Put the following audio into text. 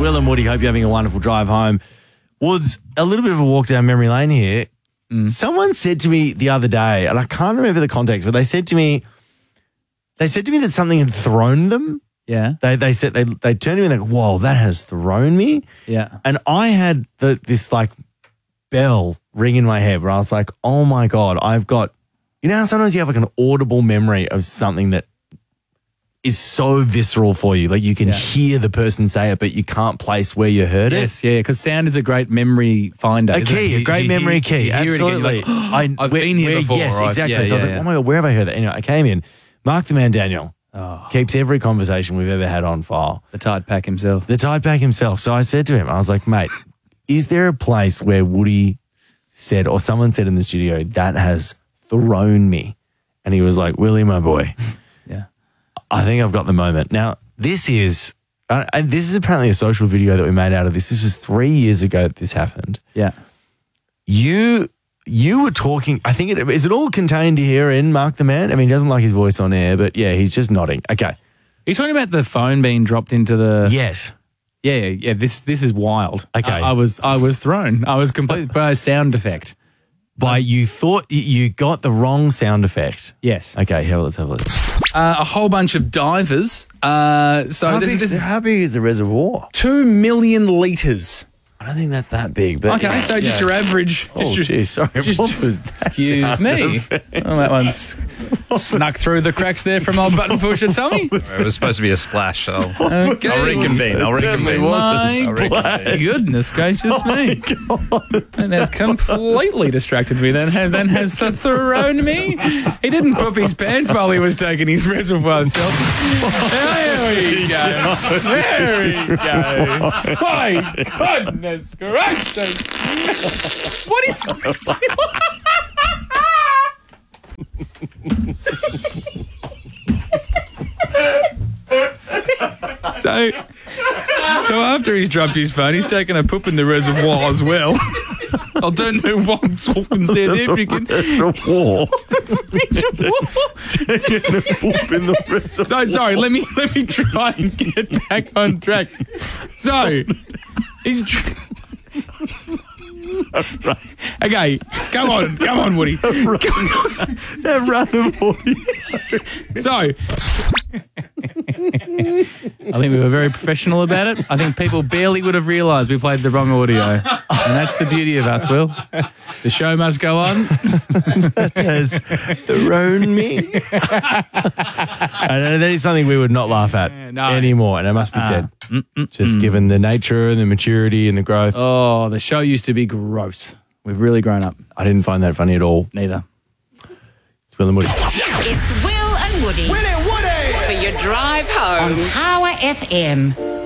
Will and Woody. Hope you're having a wonderful drive home. Woods, a little bit of a walk down memory lane here. Someone said to me the other day, and I can't remember the context, but they said to me that something had thrown them. Yeah. They said they turned to me and they go, whoa, that has thrown me. Yeah. And I had this like bell ring in my head where I was like, oh my God, I've got, you know how sometimes you have like an audible memory of something that is so visceral for you. Like you can hear the person say it, but you can't place where you heard it. Yes, yeah, because sound is a great memory finder. A key, a great memory key. Absolutely. I've been here before. Yes, right? exactly. Yeah, so I was like, oh my God, where have I heard that? Anyway, I came in. Mark the Man Daniel keeps every conversation we've ever had on file. The Tide Pack himself. The Tide Pack himself. So I said to him, I was like, mate, is there a place where Woody said or someone said in the studio, that has thrown me? And he was like, Willie, my boy. Yeah. I think I've got the moment. Now, this is apparently a social video that we made out of this. This is 3 years ago that this happened. Yeah. You were talking, I think, is it all contained here in Mark the Man? I mean, he doesn't like his voice on air, but yeah, he's just nodding. Okay. Are you talking about the phone being dropped into the... Yes. Yeah. This is wild. Okay. I was thrown. I was completely by a sound effect. You thought you got the wrong sound effect. Yes. Okay, here, let's have a look. A whole bunch of divers. How big is the reservoir? 2 million litres. I don't think that's that big. But Okay, so just your average. Oh, geez, sorry. What was that? Excuse me. Oh, that one's snuck through the cracks there from old button pusher Tommy. It was supposed to be a splash. Okay. I'll reconvene. My goodness gracious me. That has completely distracted me. That has thrown me. He didn't poop his pants while he was taking his reservoir self. There we go. There we go. My goodness gracious. What is So after he's dropped his phone, he's taken a poop in the reservoir as well. I don't know what I'm talking South African. Reservoir. Taking a poop in the reservoir. So sorry, let me try and get back on track. So he's okay, come on, Woody. They're running Woody. So I think we were very professional about it. I think people barely would have realised we played the wrong audio. And that's the beauty of us, Will. The show must go on. That has thrown me. And that is something we would not laugh at anymore, and it must be said. Just given the nature and the maturity and the growth. Oh, the show used to be gross. We've really grown up. I didn't find that funny at all. Neither. It's Will and Woody. It's Will and Woody. Will and Woody! For your drive home. On Power FM.